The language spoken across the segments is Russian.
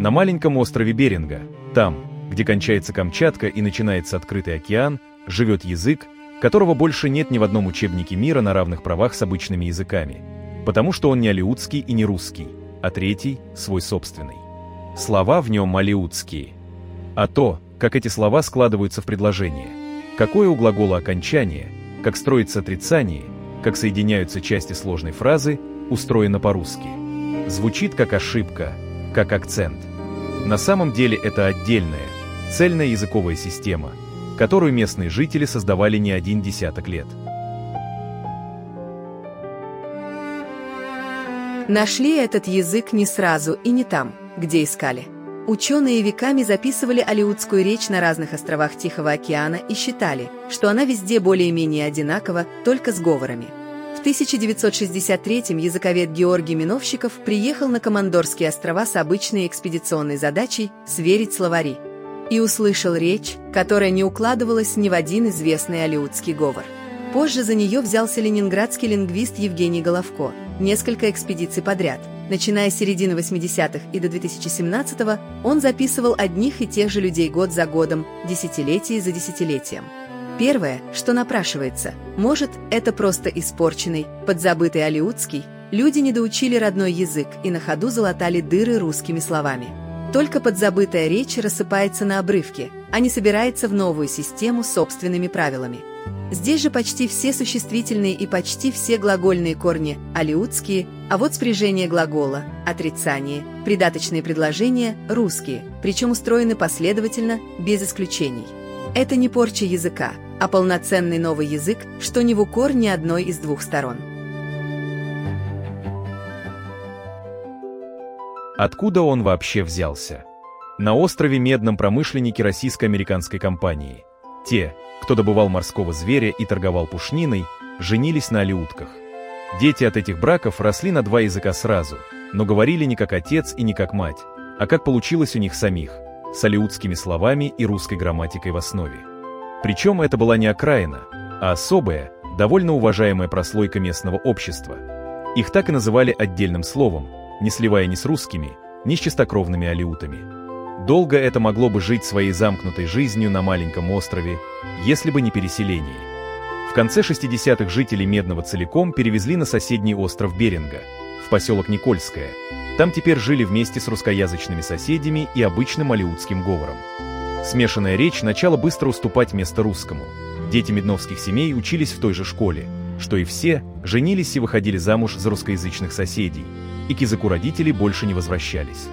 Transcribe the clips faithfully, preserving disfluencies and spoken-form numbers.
На маленьком острове Беринга, там, где кончается Камчатка и начинается открытый океан, живет язык, которого больше нет ни в одном учебнике мира на равных правах с обычными языками, потому что он не алеутский и не русский, а третий, свой собственный. Слова в нем алеутские. А то, как эти слова складываются в предложение, какое у глагола окончание, как строится отрицание, как соединяются части сложной фразы, устроено по-русски. Звучит как ошибка, как акцент. На самом деле это отдельная, цельная языковая система, которую местные жители создавали не один десяток лет. Нашли этот язык не сразу и не там, где искали. Ученые веками записывали алеутскую речь на разных островах Тихого океана и считали, что она везде более-менее одинакова, только с говорами. В тысяча девятьсот шестьдесят третьем языковед Георгий Миновщиков приехал на Командорские острова с обычной экспедиционной задачей сверить словари и услышал речь, которая не укладывалась ни в один известный алеутский говор. Позже за нее взялся ленинградский лингвист Евгений Головко. Несколько экспедиций подряд, начиная с середины восьмидесятых и до две тысячи семнадцатого, он записывал одних и тех же людей год за годом, десятилетие за десятилетием. Первое, что напрашивается, может, это просто испорченный, подзабытый алеутский, люди недоучили родной язык и на ходу залатали дыры русскими словами. Только подзабытая речь рассыпается на обрывки, а не собирается в новую систему с собственными правилами. Здесь же почти все существительные и почти все глагольные корни алеутские, а вот спряжение глагола, отрицание, придаточные предложения русские, причем устроены последовательно, без исключений. Это не порча языка, а полноценный новый язык, что не в укор ни одной из двух сторон. Откуда он вообще взялся? На острове Медном промышленники российско-американской компании. Те, кто добывал морского зверя и торговал пушниной, женились на алеутках. Дети от этих браков росли на два языка сразу, но говорили не как отец и не как мать, а как получилось у них самих, с алеутскими словами и русской грамматикой в основе. Причем это была не окраина, а особая, довольно уважаемая прослойка местного общества. Их так и называли отдельным словом, не сливая ни с русскими, ни с чистокровными алеутами. Долго это могло бы жить своей замкнутой жизнью на маленьком острове, если бы не переселение. В конце шестидесятых жители Медного целиком перевезли на соседний остров Беринга, в поселок Никольское. Там теперь жили вместе с русскоязычными соседями и обычным алеутским говором. Смешанная речь начала быстро уступать место русскому. Дети медновских семей учились в той же школе, что и все, женились и выходили замуж за русскоязычных соседей, и к языку родителей больше не возвращались.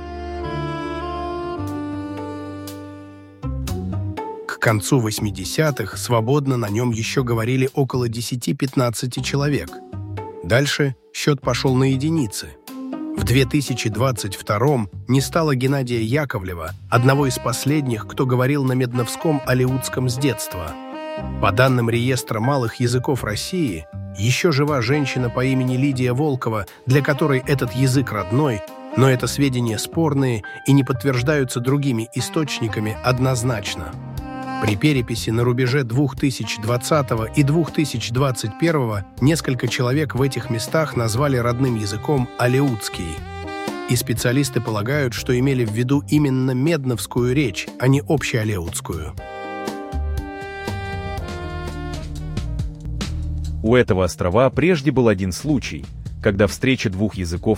К концу восьмидесятых свободно на нем еще говорили около десяти-пятнадцати человек. Дальше счет пошел на единицы. В две тысячи двадцать втором не стало Геннадия Яковлева, одного из последних, кто говорил на медновском алеутском с детства. По данным реестра малых языков России, еще жива женщина по имени Лидия Волкова, для которой этот язык родной, но это сведения спорные и не подтверждаются другими источниками однозначно. При переписи на рубеже две тысячи двадцатого и две тысячи двадцать первого несколько человек в этих местах назвали родным языком алеутский. И специалисты полагают, что имели в виду именно медновскую речь, а не общеалеутскую. У этого острова прежде был один случай, когда встреча двух языков